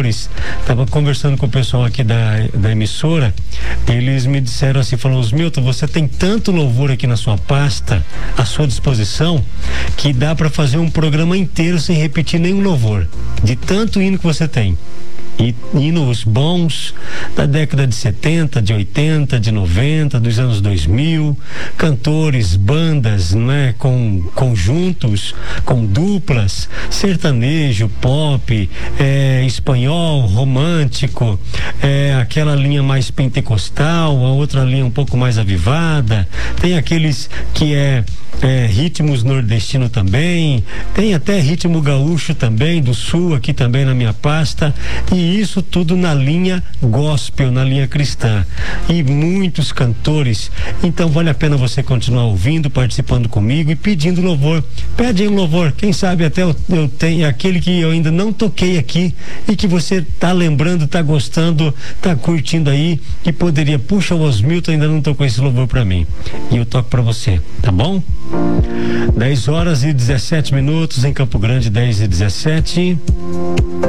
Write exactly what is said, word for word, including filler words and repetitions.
cantores. Estava conversando com o pessoal aqui da, da emissora, eles me disseram assim, falou, Milton, você tem tanto louvor aqui na sua pasta, à sua disposição, que dá para fazer um programa inteiro sem repetir nenhum louvor, de tanto hino que você tem. E hinos bons da década de setenta, de oitenta, de noventa, dos anos dois mil, cantores, bandas, né, com conjuntos, com duplas, sertanejo, pop, é, espanhol, romântico, é, aquela linha mais pentecostal, a outra linha um pouco mais avivada, tem aqueles que é É, ritmos nordestino também, tem até ritmo gaúcho também, do sul, aqui também na minha pasta, e isso tudo na linha gospel, na linha cristã, e muitos cantores. Então vale a pena você continuar ouvindo, participando comigo e pedindo louvor. Pede um louvor, quem sabe até eu, eu tenho aquele que eu ainda não toquei aqui e que você tá lembrando, tá gostando, tá curtindo aí, que poderia, puxa, o Osmilton ainda não tocou esse louvor pra mim, e eu toco pra você, tá bom? dez horas e dezessete minutos em Campo Grande, dez e dezessete.